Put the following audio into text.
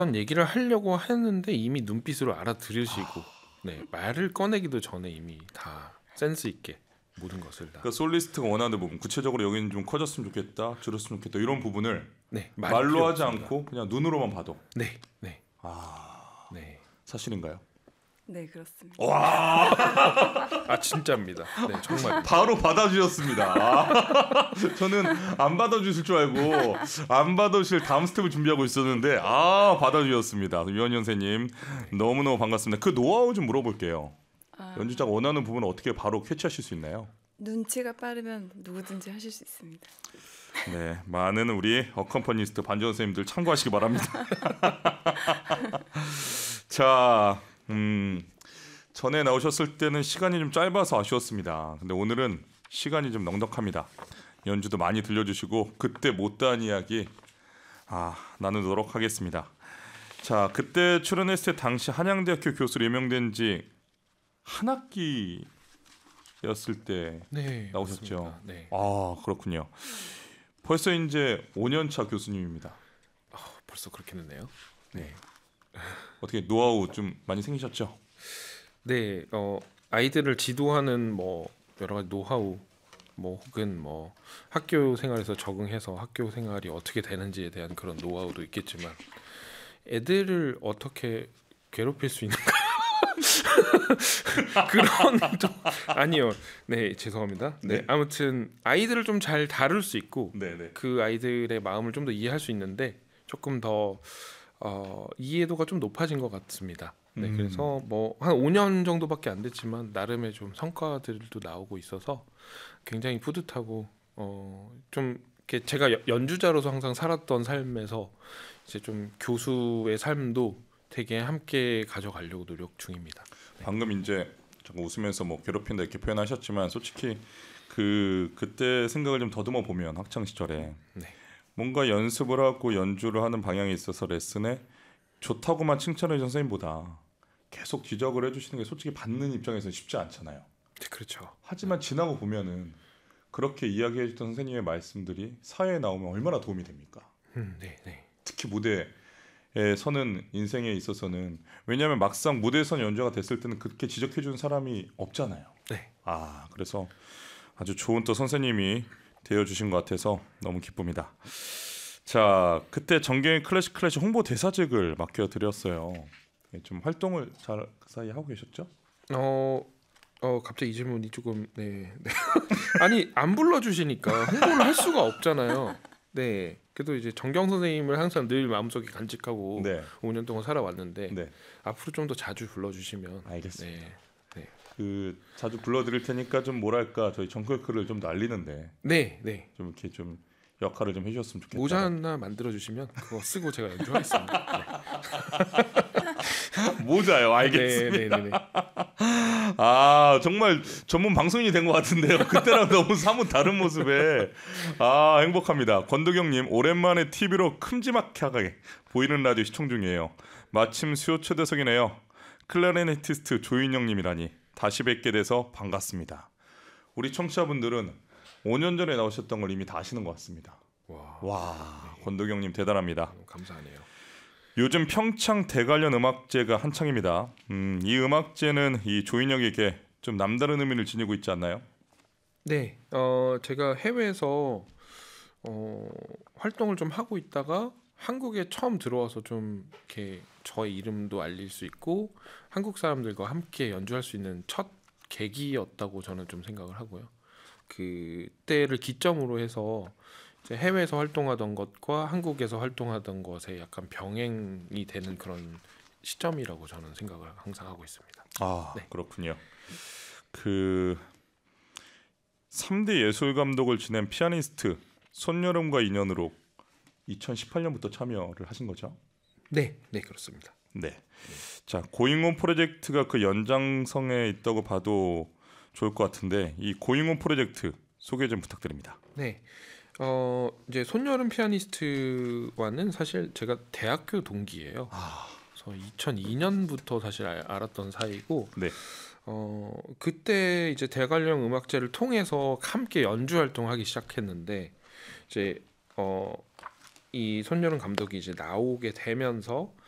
얘기를 하려고 했는데 이미 눈빛으로 알아들으시고 네, 말을 꺼내기도 전에 이미 다 센스 있게 모든 것을 다 그러니까 솔리스트가 원하는 부분, 구체적으로 여기는 좀 커졌으면 좋겠다, 줄였으면 좋겠다 이런 부분을 네, 말로 하지 없습니다. 않고 그냥 눈으로만 봐도. 네, 네, 아, 네. 사실인가요? 네, 그렇습니다. 와, 아 진짜입니다. 네, 정말. 바로 받아주셨습니다. 아, 저는 안 받아주실 줄 알고 안 받아주실 다음 스텝을 준비하고 있었는데 받아주셨습니다. 유현 선생님 너무너무 반갑습니다. 그 노하우 좀 물어볼게요. 연주자가 원하는 부분을 어떻게 바로 캐치하실 수 있나요? 눈치가 빠르면 누구든지 하실 수 있습니다. 네, 많은 우리 어컴퍼니스트 반주원 선생님들 참고하시기 바랍니다. 자, 전에 나오셨을 때는 시간이 좀 짧아서 아쉬웠습니다. 근데 오늘은 시간이 좀 넉넉합니다. 연주도 많이 들려주시고 그때 못다한 이야기 나누도록 하겠습니다. 자, 그때 출연했을 때 당시 한양대학교 교수로 임명된 지 한 학기였을 때 네, 나오셨죠. 맞습니다. 네. 그렇군요. 벌써 이제 5년 차 교수님입니다. 벌써 그렇게 됐네요. 네. 어떻게 노하우 좀 많이 생기셨죠? 네, 아이들을 지도하는 뭐 여러 가지 노하우, 뭐 혹은 뭐 학교 생활에서 적응해서 학교 생활이 어떻게 되는지에 대한 그런 노하우도 있겠지만 애들을 어떻게 괴롭힐 수 있는가 그런 좀 아니요. 네, 죄송합니다. 네, 네. 아무튼 아이들을 좀 잘 다룰 수 있고 네네. 그 아이들의 마음을 좀 더 이해할 수 있는데 조금 더 이해도가 좀 높아진 것 같습니다. 네, 그래서 뭐 한 5년 정도밖에 안 됐지만 나름의 좀 성과들도 나오고 있어서 굉장히 뿌듯하고 좀 이렇게 제가 연주자로서 항상 살았던 삶에서 이제 좀 교수의 삶도 되게 함께 가져가려고 노력 중입니다. 네. 방금 이제 잠깐 웃으면서 뭐 괴롭힌다 이렇게 표현하셨지만 솔직히 그때 생각을 좀 더듬어 보면 학창 시절에 네. 뭔가 연습을 하고 연주를 하는 방향에 있어서 레슨에 좋다고만 칭찬해 준 선생님보다 계속 지적을 해주시는 게 솔직히 받는 입장에서는 쉽지 않잖아요. 네, 그렇죠. 하지만 지나고 보면은 그렇게 이야기해줬던 선생님의 말씀들이 사회에 나오면 얼마나 도움이 됩니까? 네, 네. 특히 무대에 서는 인생에 있어서는 왜냐하면 막상 무대에 선 연주가 됐을 때는 그렇게 지적해주는 사람이 없잖아요. 네. 그래서 아주 좋은 또 선생님이 되어주신 것 같아서 너무 기쁩니다. 자, 그때 정경희 클래식 홍보 대사직을 맡겨드렸어요. 좀 활동을 잘 그 사이에 하고 계셨죠? 갑자기 이 질문이 조금 네. 아니 안 불러주시니까 홍보를 할 수가 없잖아요. 네. 그래도 이제 정경 선생님을 항상 늘 마음속에 간직하고 네. 5년 동안 살아왔는데 네. 앞으로 좀 더 자주 불러주시면 알겠습니다. 네. 자주 불러드릴 테니까 좀 뭐랄까 저희 정글크를 좀 날리는데 네, 네. 좀 이렇게 좀 역할을 좀 해주셨으면 좋겠다. 모자 하나 만들어 주시면 그거 쓰고 제가 연주하겠습니다. 모자요. 알겠습니다. 네, 네, 네, 네. 정말 전문 방송인이 된 것 같은데요. 그때랑 너무 사뭇 다른 모습에 행복합니다. 권도경님 오랜만에 TV로 큼지막하게 보이는 라디오 시청 중이에요. 마침 수요 초대석이네요. 클라리네티스트 조인영님이라니 다시 뵙게 돼서 반갑습니다. 우리 청취자분들은 5년 전에 나오셨던 걸 이미 다 아시는 것 같습니다. 와, 권도경님 대단합니다. 감사하네요. 요즘 평창 대관련 음악제가 한창입니다. 이 음악제는 이 조인혁에게 좀 남다른 의미를 지니고 있지 않나요? 네, 제가 해외에서 활동을 좀 하고 있다가 한국에 처음 들어와서 좀 이렇게 저의 이름도 알릴 수 있고 한국 사람들과 함께 연주할 수 있는 첫 계기였다고 저는 좀 생각을 하고요. 그때를 기점으로 해서 이제 해외에서 활동하던 것과 한국에서 활동하던 것에 약간 병행이 되는 그런 시점이라고 저는 생각을 항상 하고 있습니다. 네. 그렇군요. 3대 예술 감독을 지낸 피아니스트 손여름과 인연으로 2018년부터 참여를 하신 거죠? 네, 네 그렇습니다. 네. 자, 고잉온 프로젝트가 그 연장성에 있다고 봐도 좋을 것 같은데 이 고잉온 프로젝트 소개 좀 부탁드립니다. 네. 이제 손여름 피아니스트와는 사실 제가 대학교 동기예요. 그래서 2002년부터 사실 알았던 사이고, 네. 그때 이제 대관령 음악제를 통해서 함께 연주 활동하기 시작했는데 이제 이 손여름 감독이 이제 나오게 되면서